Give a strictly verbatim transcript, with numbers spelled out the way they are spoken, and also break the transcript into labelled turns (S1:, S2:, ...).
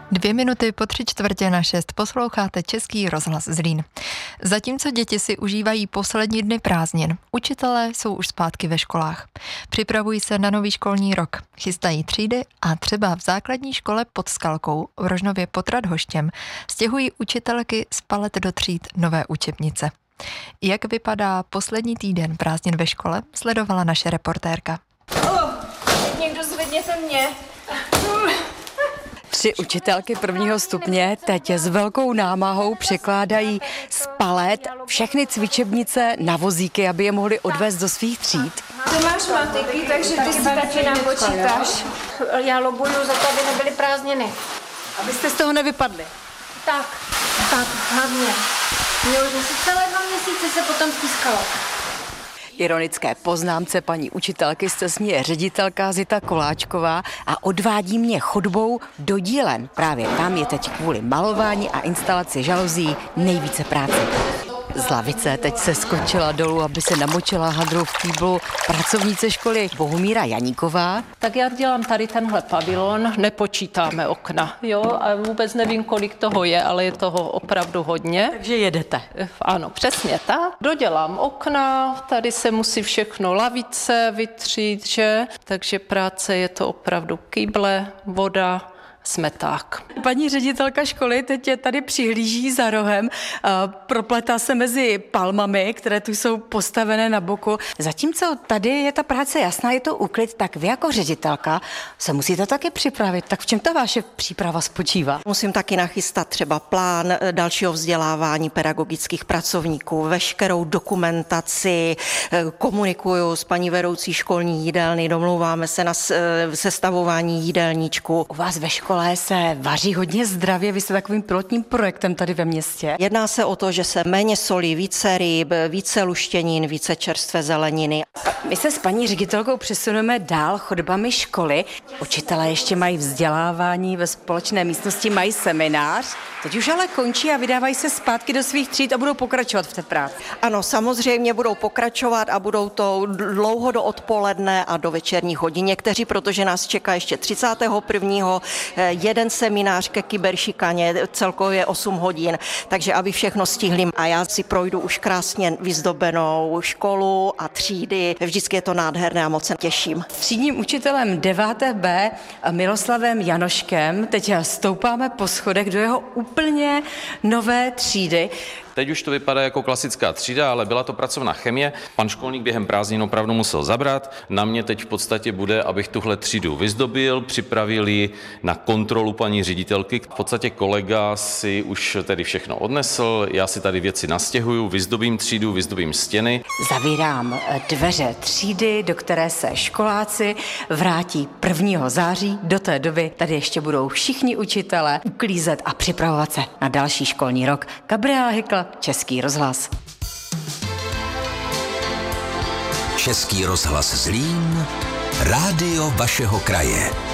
S1: Dvě minuty po tři čtvrtě na šest posloucháte Český rozhlas Zlín. Zatímco děti si užívají poslední dny prázdnin, učitelé jsou už zpátky ve školách. Připravují se na nový školní rok, chystají třídy a třeba v základní škole pod Skalkou v Rožnově pod Radhoštěm stěhují učitelky z palet do tříd nové učebnice. Jak vypadá poslední týden prázdnin ve škole, sledovala naše reportérka.
S2: Oh, teď někdo zvedněte mě.
S3: Tři učitelky prvního stupně teď s velkou námahou překládají z palet všechny cvičebnice na vozíky, aby je mohli odvést do svých tříd.
S2: Ty máš matiky, takže ty si taky nám počítáš. Já lobuju za to, aby nebyly prázdniny.
S3: Abyste z toho nevypadli.
S2: Tak, tak, hlavně. Mě už asi celé dva měsíce se potom pískalo.
S3: Ironické poznámce paní učitelky se směje ředitelka Zita Koláčková a odvádí mě chodbou do dílen. Právě tam je teď kvůli malování a instalaci žaluzí nejvíce práce. Z lavice teď se skočila dolů, aby se namočila hadrou v kýblu pracovnice školy Bohumíra Janíková.
S4: Tak já dělám tady tenhle pavilon, nepočítáme okna, jo, a vůbec nevím, kolik toho je, ale je toho opravdu hodně.
S3: Takže jedete.
S4: Ano, přesně tak. Dodělám okna, tady se musí všechno lavice vytřít, že? Takže práce je to opravdu kýble, voda, smeták.
S3: Paní ředitelka školy teď je tady přihlíží za rohem, propletá se mezi palmami, které tu jsou postavené na boku. Zatímco tady je ta práce jasná, je to úklid, tak vy jako ředitelka se musíte taky připravit. Tak v čem ta vaše příprava spočívá?
S5: Musím taky nachystat třeba plán dalšího vzdělávání pedagogických pracovníků, veškerou dokumentaci, komunikuju s paní vedoucí školní jídelny, domlouváme se na sestavování jídelníčku.
S3: U vás ve škole se vaří hodně zdravě, vy jste takovým pilotním projektem tady ve městě.
S5: Jedná se o to, že se méně solí, více ryb, více luštěnin, více čerstvé zeleniny.
S3: My se s paní ředitelkou přesuneme dál chodbami školy. Učitelé ještě mají vzdělávání ve společné místnosti, mají seminář. Teď už ale končí a vydávají se zpátky do svých tříd a budou pokračovat v té práci.
S5: Ano, samozřejmě budou pokračovat a budou to dlouho do odpoledne a do večerních hodin. Někteří, protože nás čeká ještě třicátého prvního jeden seminář ke kyberšikaně, celkově osm hodin, takže aby všechno stihli. A já si projdu už krásně vyzdobenou školu a třídy. Vždycky je to nádherné a moc se těším.
S3: Třídním učitelem deváté bé Miloslavem Janoškem teď stoupáme po schodech do jeho úplně nové třídy.
S6: Teď už to vypadá jako klasická třída, ale byla to pracovná chemie. Pan školník během prázdnin opravdu musel zabrat. Na mě teď v podstatě bude, abych tuhle třídu vyzdobil, připravil ji na kontrolu paní ředitelky. V podstatě kolega si už tedy všechno odnesl, já si tady věci nastěhuju, vyzdobím třídu, vyzdobím stěny.
S3: Zavírám dveře třídy, do které se školáci vrátí prvního září. Do té doby tady ještě budou všichni učitelé uklízet a připravovat se na další školní rok. Gabriela Hykl, Český rozhlas.
S7: Český rozhlas Zlín, rádio vašeho kraje.